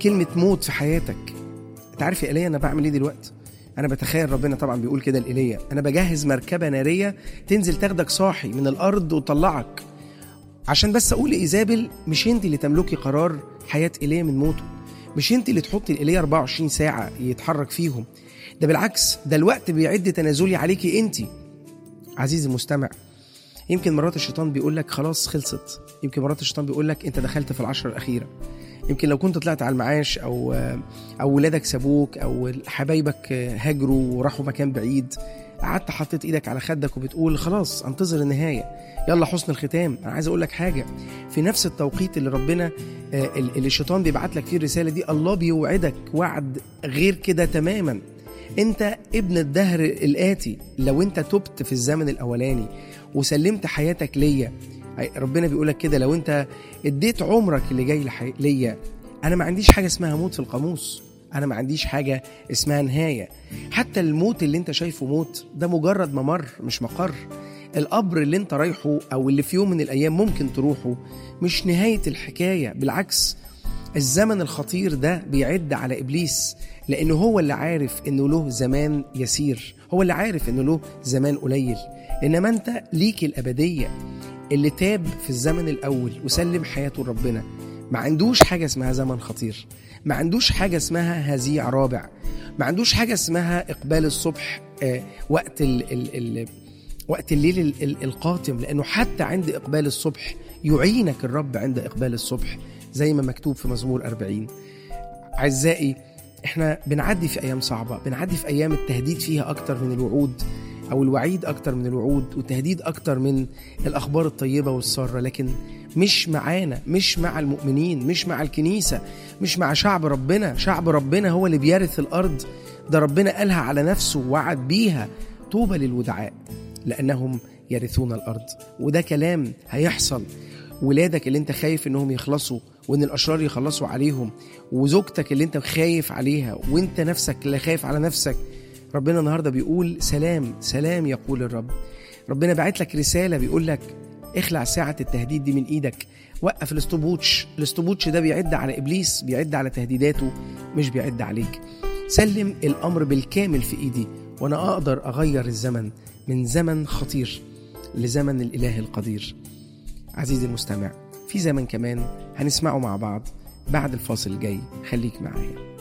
كلمة موت في حياتك. انت عارف يا إيليا أنا بعمل إيه دلوقتي؟ أنا بتخيل ربنا طبعا بيقول كده لإيليا، أنا بجهز مركبة نارية تنزل تاخدك صاحي من الأرض وتطلعك، عشان بس أقول لإيزابل مش انت اللي تملكي قرار حياة إيليا من موته، مش انت اللي تحطي إيليا 24 ساعة يتحرك فيهم، ده بالعكس، ده الوقت بيعد تنازلي عليكي انت. عزيزي المستمع، يمكن مرات الشيطان بيقول لك خلاص خلصت، يمكن مرات الشيطان بيقول لك انت دخلت في العشرة الأخيرة، يمكن لو كنت طلعت على المعاش أو ولادك سابوك أو حبايبك هاجروا وراحوا مكان بعيد، قعدت حطيت ايدك على خدك وبتقول خلاص انتظر النهاية، يلا حسن الختام. أنا عايز أقول لك حاجة، في نفس التوقيت اللي ربنا اللي الشيطان بيبعت لك فيه الرسالة دي، الله بيوعدك وعد غير كده تماما. انت ابن الدهر الآتي، لو انت تبت في الزمن الأولاني وسلمت حياتك ليا، ربنا بيقولك كده، لو انت اديت عمرك اللي جاي ليا، انا ما عنديش حاجة اسمها موت في القاموس، انا ما عنديش حاجة اسمها نهاية. حتى الموت اللي انت شايفه موت ده مجرد ممر مش مقر. القبر اللي انت رايحه او اللي في يوم من الايام ممكن تروحه مش نهاية الحكاية، بالعكس، الزمن الخطير ده بيعد على إبليس، لأنه هو اللي عارف إنه له زمان يسير، هو اللي عارف إنه له زمان قليل، إنما أنت ليك الأبدية. اللي تاب في الزمن الأول وسلم حياته لربنا ما عندوش حاجة اسمها زمن خطير، ما عندوش حاجة اسمها هزيع رابع، ما عندوش حاجة اسمها إقبال الصبح وقت الليل القاتم، لأنه حتى عند إقبال الصبح يعينك الرب عند إقبال الصبح، زي ما مكتوب في مزمور 40. أعزائي، احنا بنعدي في أيام صعبة، بنعدي في أيام التهديد فيها أكتر من الوعود، أو الوعيد أكتر من الوعود، والتهديد أكتر من الأخبار الطيبة والسارة، لكن مش معانا، مش مع المؤمنين، مش مع الكنيسة، مش مع شعب ربنا. شعب ربنا هو اللي بيرث الأرض، ده ربنا قالها على نفسه ووعد بيها، طوبى للودعاء لأنهم يرثون الأرض. وده كلام هيحصل. ولادك اللي انت خايف انهم يخلصوا وان الاشرار يخلصوا عليهم، وزوجتك اللي انت خايف عليها، وانت نفسك اللي خايف على نفسك، ربنا النهاردة بيقول سلام سلام يقول الرب. ربنا بعت لك رسالة بيقول لك اخلع ساعة التهديد دي من ايدك، وقف الاستبوتش ده بيعد على ابليس، بيعد على تهديداته، مش بيعد عليك. سلم الامر بالكامل في ايدي، وانا اقدر اغير الزمن من زمن خطير لزمن الاله القدير. عزيزي المستمع، في زمن كمان هنسمعه مع بعض بعد الفاصل الجاي، خليك معايا.